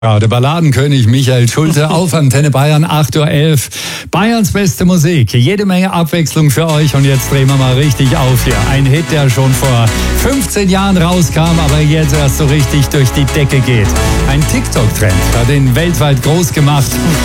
Ja, der Balladenkönig Michael Schulte auf Antenne Bayern, 8:11 Uhr. Bayerns beste Musik, jede Menge Abwechslung für euch und jetzt drehen wir mal richtig auf hier. Ein Hit, der schon vor 15 Jahren rauskam, aber jetzt erst so richtig durch die Decke geht. Ein TikTok-Trend hat ihn weltweit groß gemacht.